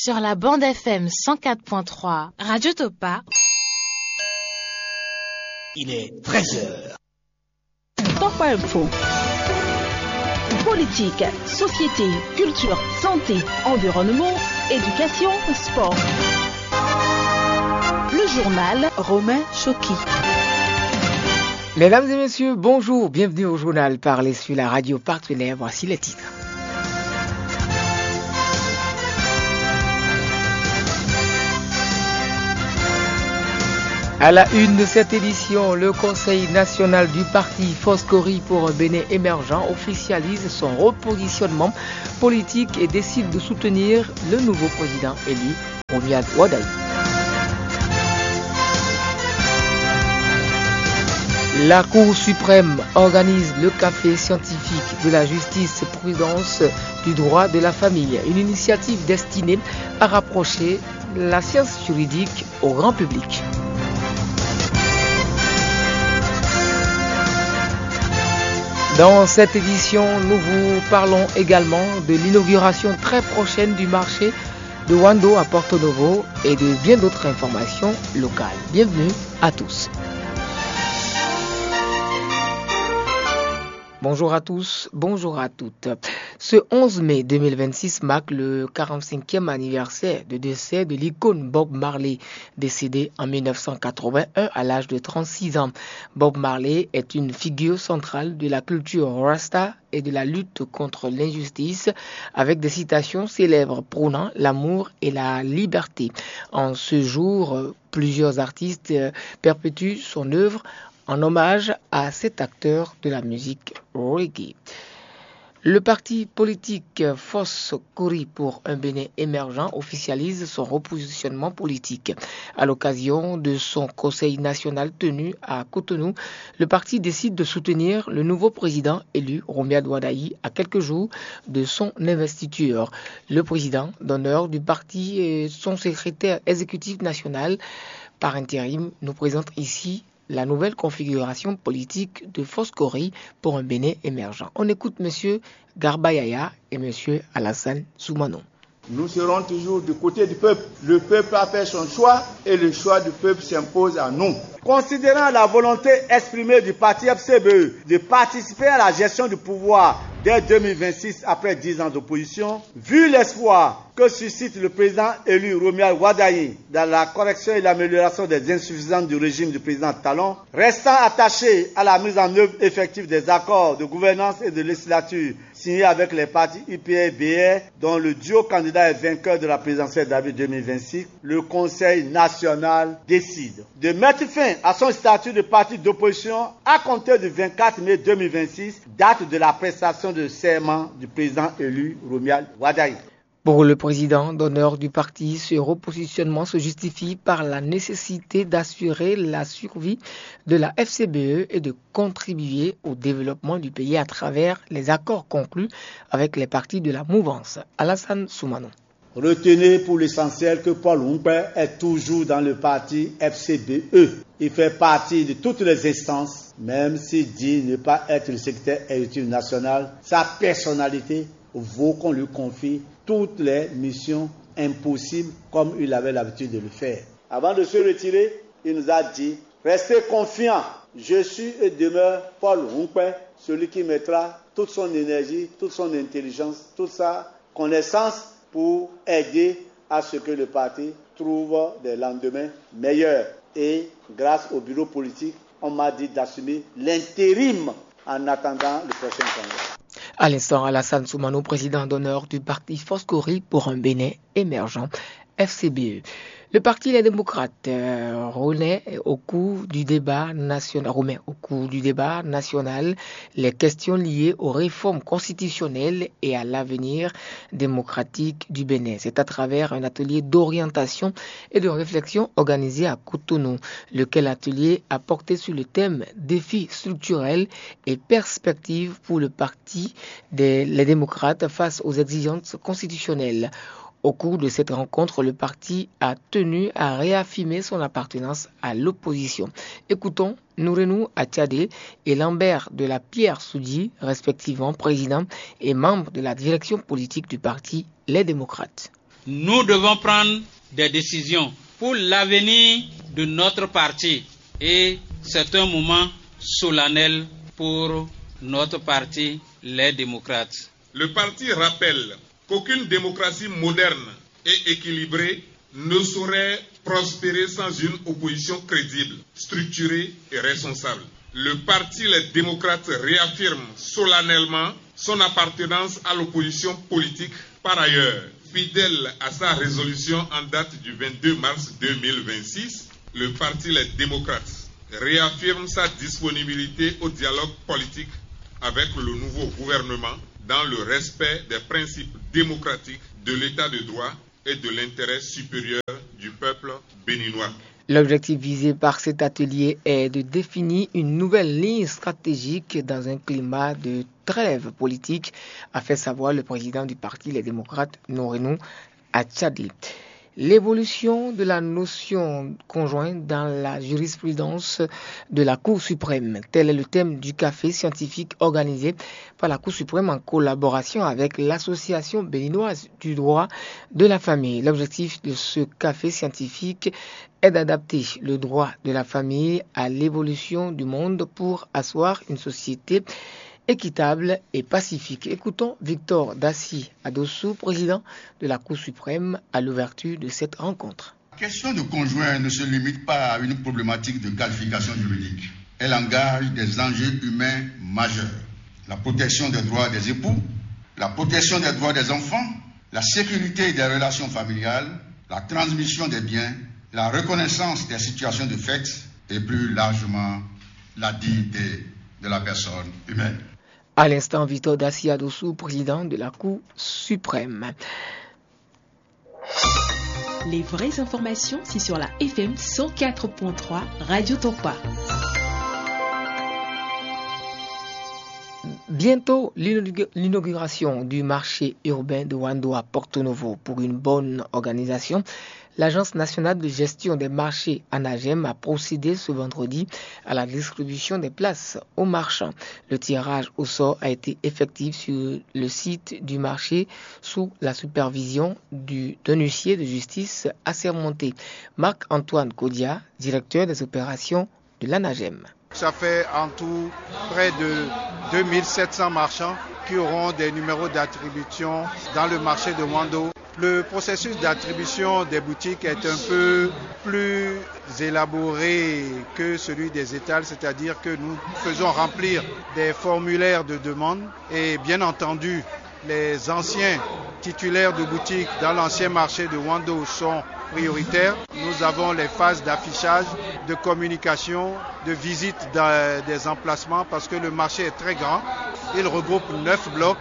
sur la bande FM 104.3 Radio Topa. Il est 13h. Topa Info. Politique, société, culture, santé, environnement, éducation, sport. Le journal Romain Choki. Mesdames et messieurs, bonjour, bienvenue au journal Parler sur la radio partenaire. Voici les titres. À la une de cette édition, le Conseil national du parti Foscori pour un Bénin émergent officialise son repositionnement politique et décide de soutenir le nouveau président élu, Romiad Wadayi. La Cour suprême organise le café scientifique de la justice prudence du droit de la famille, une initiative destinée à rapprocher la science juridique au grand public. Dans cette édition, nous vous parlons également de l'inauguration très prochaine du marché de Wando à Porto Novo et de bien d'autres informations locales. Bienvenue à tous. Bonjour à tous, bonjour à toutes. Ce 11 mai 2026 marque le 45e anniversaire de décès de l'icône Bob Marley, décédé en 1981 à l'âge de 36 ans. Bob Marley est une figure centrale de la culture Rasta et de la lutte contre l'injustice, avec des citations célèbres prônant l'amour et la liberté. En ce jour, plusieurs artistes perpétuent son œuvre en hommage à cet acteur de la musique reggae. Le parti politique Foscori pour un Bénin émergent officialise son repositionnement politique. À l'occasion de son conseil national tenu à Cotonou, le parti décide de soutenir le nouveau président élu, Romiad Wadayi, à quelques jours de son investiture. Le président d'honneur du parti et son secrétaire exécutif national par intérim nous présente ici la nouvelle configuration politique de Foscori pour un Bénin émergent. On écoute M. Garba Yaya et M. Alassane Soumano. Nous serons toujours du côté du peuple. Le peuple a fait son choix et le choix du peuple s'impose à nous. Considérant la volonté exprimée du parti FCBE de participer à la gestion du pouvoir dès 2026 après 10 ans d'opposition, vu l'espoir que suscite le président élu Romiad Wadayi dans la correction et l'amélioration des insuffisances du régime du président Talon, restant attaché à la mise en œuvre effective des accords de gouvernance et de législature signés avec les partis UPR et BR, dont le duo candidat est vainqueur de la présidentielle d'avril 2026, le Conseil national décide de mettre fin à son statut de parti d'opposition à compter du 24 mai 2026, date de la prestation de serment du président élu Romiad Wadayi. Pour le président d'honneur du parti, ce repositionnement se justifie par la nécessité d'assurer la survie de la FCBE et de contribuer au développement du pays à travers les accords conclus avec les partis de la mouvance. Alassane Soumano. Retenez pour l'essentiel que Paul Humpé est toujours dans le parti FCBE. Il fait partie de toutes les instances, même s'il dit ne pas être le secrétaire exécutif national. Sa personnalité vaut qu'on lui confie toutes les missions impossibles comme il avait l'habitude de le faire. Avant de se retirer, il nous a dit « Restez confiants, je suis et demeure Paul Humpé, celui qui mettra toute son énergie, toute son intelligence, toute sa connaissance pour aider à ce que le parti trouve des lendemains meilleurs. » Et grâce au bureau politique, on m'a dit d'assumer l'intérim en attendant le prochain congrès. À l'instant, Alassane Soumano, président d'honneur du parti Foscori pour un Bénin émergent, FCBE. Le parti Les Démocrates remet au cours du débat national les questions liées aux réformes constitutionnelles et à l'avenir démocratique du Bénin. C'est à travers un atelier d'orientation et de réflexion organisé à Cotonou, lequel atelier a porté sur le thème défis structurels et perspectives pour le parti Les Démocrates face aux exigences constitutionnelles. Au cours de cette rencontre, le parti a tenu à réaffirmer son appartenance à l'opposition. Écoutons Nourenou Attiadé et Lambert de la Pierre-Soudi, respectivement président et membre de la direction politique du parti Les Démocrates. nous devons prendre des décisions pour l'avenir de notre parti. Et c'est un moment solennel pour notre parti, les démocrates. Le parti rappelle qu'aucune démocratie moderne et équilibrée ne saurait prospérer sans une opposition crédible, structurée et responsable. Le parti Les Démocrates réaffirme solennellement son appartenance à l'opposition politique. Par ailleurs, fidèle à sa résolution en date du 22 mars 2026, le parti Les Démocrates réaffirme sa disponibilité au dialogue politique avec le nouveau gouvernement dans le respect des principes démocratiques de l'état de droit et de l'intérêt supérieur du peuple béninois. L'objectif visé par cet atelier est de définir une nouvelle ligne stratégique dans un climat de trêve politique, a fait savoir le président du parti Les Démocrates, Norenou Atchadli. L'évolution de la notion conjointe dans la jurisprudence de la Cour suprême. Tel est le thème du café scientifique organisé par la Cour suprême en collaboration avec l'Association béninoise du droit de la famille. L'objectif de ce café scientifique est d'adapter le droit de la famille à l'évolution du monde pour asseoir une société équitable et pacifique. Écoutons Victor Dassi Adossou, président de la Cour suprême, à l'ouverture de cette rencontre. La question de conjoint ne se limite pas à une problématique de qualification juridique. Elle engage des enjeux humains majeurs. La protection des droits des époux, la protection des droits des enfants, la sécurité des relations familiales, la transmission des biens, la reconnaissance des situations de fait et plus largement la dignité de la personne humaine. À l'instant, Victor Dassi Adossou, président de la Cour suprême. Les vraies informations, c'est sur la FM 104.3 Radio Topa. Bientôt, l'inauguration du marché urbain de Wando à Porto Novo. Pour une bonne organisation, l'Agence nationale de gestion des marchés ANAGEM a procédé ce vendredi à la distribution des places aux marchands. Le tirage au sort a été effectif sur le site du marché sous la supervision d'un huissier de justice assermenté. Marc-Antoine Kodia, directeur des opérations de l'ANAGEM. Ça fait en tout près de 2700 marchands qui auront des numéros d'attribution dans le marché de Wando. Le processus d'attribution des boutiques est un peu plus élaboré que celui des étals, c'est-à-dire que nous faisons remplir des formulaires de demande et bien entendu, les anciens titulaires de boutiques dans l'ancien marché de Wando sont prioritaires. Nous avons les phases d'affichage, de communication, de visite des emplacements parce que le marché est très grand. Il regroupe 9 blocs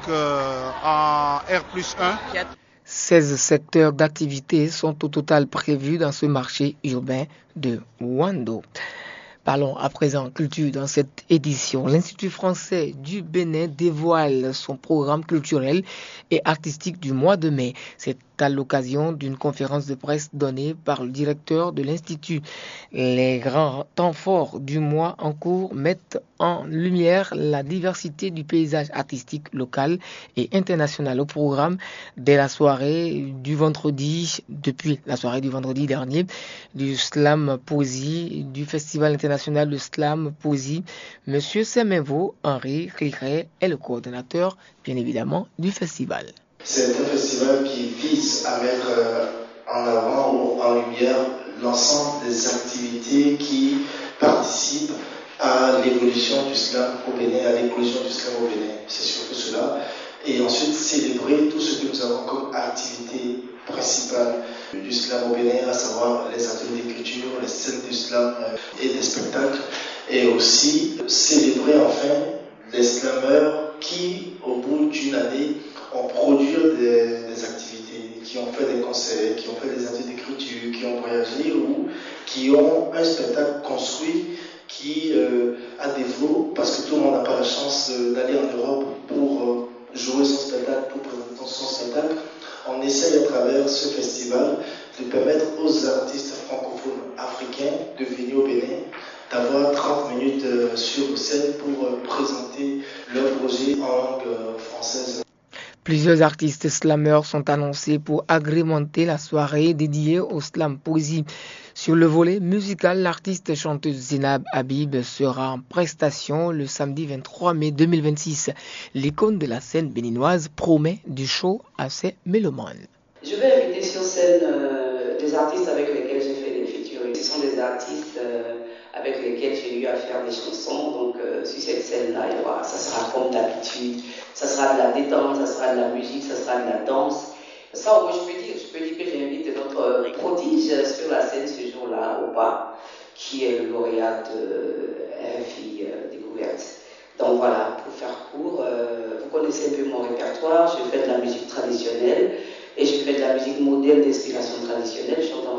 en R+1. 16 secteurs d'activité sont au total prévus dans ce marché urbain de Wando. Parlons à présent culture dans cette édition. L'Institut français du Bénin dévoile son programme culturel et artistique du mois de mai. C'est à l'occasion d'une conférence de presse donnée par le directeur de l'Institut. Les grands temps forts du mois en cours mettent en lumière la diversité du paysage artistique local et international. Au programme dès la soirée du vendredi, depuis la soirée du vendredi dernier, du slam poésie, du festival international de slam poésie. Monsieur Semenvo Henri Ricret est le coordonnateur, bien évidemment, du festival. C'est un festival qui vise à mettre en avant ou en lumière l'ensemble des activités qui participent à l'évolution du slam au Bénin, à l'éclosion du slam au Bénin. C'est surtout cela. Et ensuite célébrer tout ce que nous avons comme activité principale du slam au Bénin, à savoir les ateliers d'écriture, les scènes du slam et des spectacles. Et aussi célébrer enfin les slameurs qui, au bout d'une année, ont produit des activités, qui ont fait des concerts, qui ont fait des ateliers d'écriture, qui ont voyagé ou qui ont un spectacle construit qui a des flots, parce que tout le monde n'a pas la chance d'aller en Europe pour jouer son spectacle, pour présenter son spectacle. On essaie à travers ce festival de permettre aux artistes francophones africains de venir au Bénin, d'avoir 30 minutes sur scène pour présenter leur projet en langue française. Plusieurs artistes slameurs sont annoncés pour agrémenter la soirée dédiée au slam poésie. Sur le volet musical, l'artiste chanteuse Zinab Habib sera en prestation le samedi 23 mai 2026. L'icône de la scène béninoise promet du show à ses mélomanes. Je vais inviter sur scène des artistes avec lesquels j'ai fait des featuring. Ce sont des artistes avec lesquels j'ai eu à faire des chansons. Donc sur cette scène-là, ça sera comme d'habitude. Ça sera de la détente, ça sera de la musique, ça sera de la danse. Ça, oui, je peux dire que j'invite notre prodige sur la scène ce jour-là, Opa, qui est le lauréat de RFI Découverte. Donc voilà, pour faire court, vous connaissez un peu mon répertoire. Je fais de la musique traditionnelle et je fais de la musique moderne d'inspiration traditionnelle. Je chante en